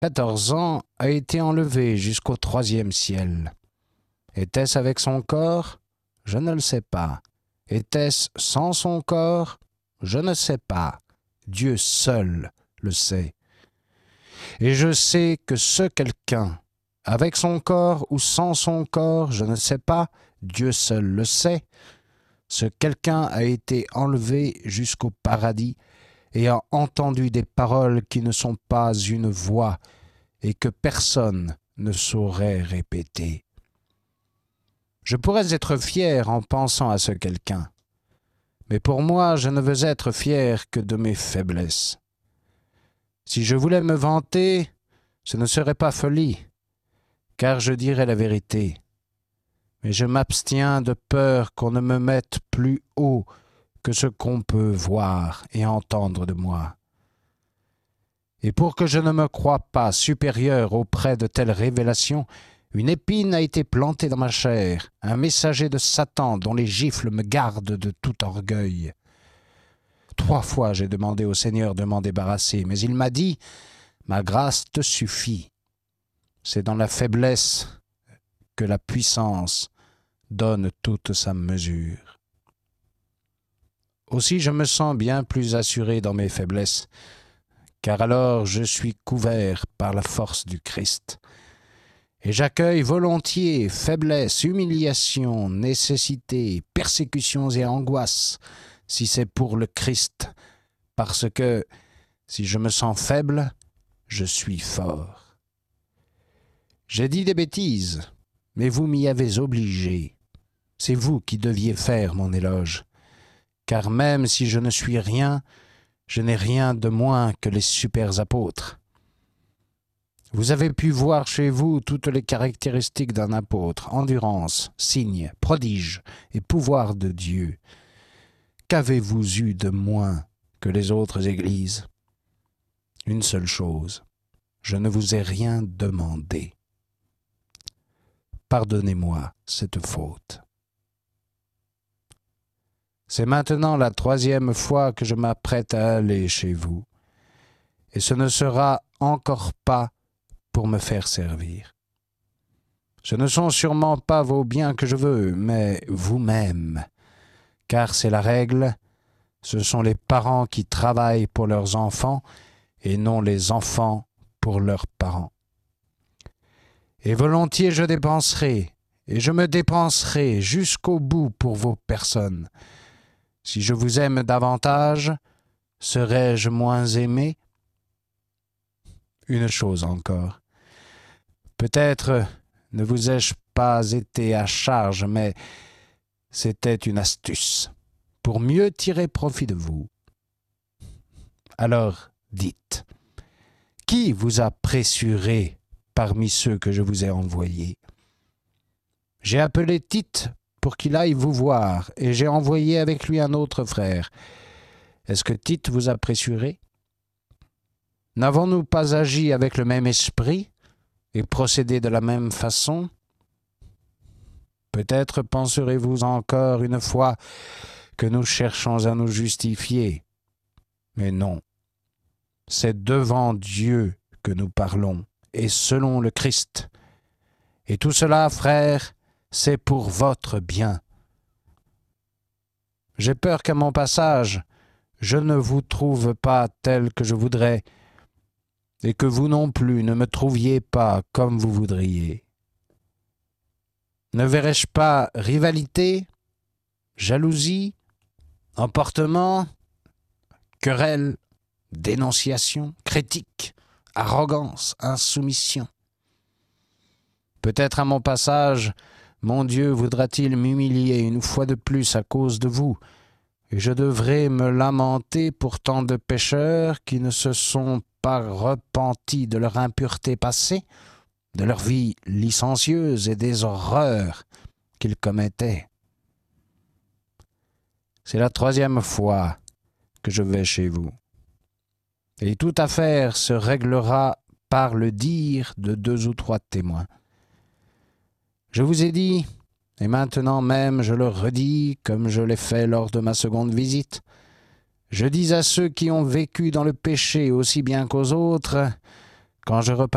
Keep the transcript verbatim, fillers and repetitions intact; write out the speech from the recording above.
quatorze ans, a été enlevé jusqu'au troisième ciel. Était-ce avec son corps? Je ne le sais pas. Était-ce sans son corps? Je ne sais pas. Dieu seul le sait. Et je sais que ce quelqu'un, avec son corps ou sans son corps, je ne sais pas, Dieu seul le sait, ce quelqu'un a été enlevé jusqu'au paradis et a entendu des paroles qui ne sont pas une voix et que personne ne saurait répéter. Je pourrais être fier en pensant à ce quelqu'un, mais pour moi, je ne veux être fier que de mes faiblesses. Si je voulais me vanter, ce ne serait pas folie, car je dirais la vérité. Mais je m'abstiens de peur qu'on ne me mette plus haut que ce qu'on peut voir et entendre de moi. Et pour que je ne me croie pas supérieur auprès de telles révélations, une épine a été plantée dans ma chair, un messager de Satan dont les gifles me gardent de tout orgueil. Trois fois j'ai demandé au Seigneur de m'en débarrasser, mais il m'a dit « Ma grâce te suffit ». C'est dans la faiblesse que la puissance donne toute sa mesure. Aussi je me sens bien plus assuré dans mes faiblesses, car alors je suis couvert par la force du Christ. Et j'accueille volontiers faiblesse, humiliation, nécessité, persécutions et angoisses, si c'est pour le Christ, parce que si je me sens faible, je suis fort. J'ai dit des bêtises, mais vous m'y avez obligé. C'est vous qui deviez faire mon éloge, car même si je ne suis rien, je n'ai rien de moins que les super apôtres. Vous avez pu voir chez vous toutes les caractéristiques d'un apôtre, endurance, signes, prodiges et pouvoir de Dieu. Qu'avez-vous eu de moins que les autres églises? Une seule chose, je ne vous ai rien demandé. Pardonnez-moi cette faute. C'est maintenant la troisième fois que je m'apprête à aller chez vous, et ce ne sera encore pas pour me faire servir. Ce ne sont sûrement pas vos biens que je veux, mais vous-même, car c'est la règle, ce sont les parents qui travaillent pour leurs enfants et non les enfants pour leurs parents. Et volontiers je dépenserai, et je me dépenserai jusqu'au bout pour vos personnes. Si je vous aime davantage, serais-je moins aimé? Une chose encore. Peut-être ne vous ai-je pas été à charge, mais c'était une astuce pour mieux tirer profit de vous. Alors dites, qui vous a pressuré parmi ceux que je vous ai envoyés? J'ai appelé Tite pour qu'il aille vous voir, et j'ai envoyé avec lui un autre frère. Est-ce que Tite vous a pressuré? N'avons-nous pas agi avec le même esprit et procédé de la même façon? Peut-être penserez-vous encore une fois que nous cherchons à nous justifier. Mais non, c'est devant Dieu que nous parlons, et selon le Christ. Et tout cela, frères, c'est pour votre bien. J'ai peur qu'à mon passage, je ne vous trouve pas tel que je voudrais, et que vous non plus ne me trouviez pas comme vous voudriez. Ne verrais-je pas rivalité, jalousie, emportement, querelle, dénonciation, critique, arrogance, insoumission? Peut-être à mon passage, mon Dieu voudra-t-il m'humilier une fois de plus à cause de vous, et je devrais me lamenter pour tant de pécheurs qui ne se sont pas repentis de leur impureté passée, de leur vie licencieuse et des horreurs qu'ils commettaient. C'est la troisième fois que je vais chez vous, et toute affaire se réglera par le dire de deux ou trois témoins. Je vous ai dit, et maintenant même je le redis comme je l'ai fait lors de ma seconde visite, je dis à ceux qui ont vécu dans le péché aussi bien qu'aux autres, quand je repasse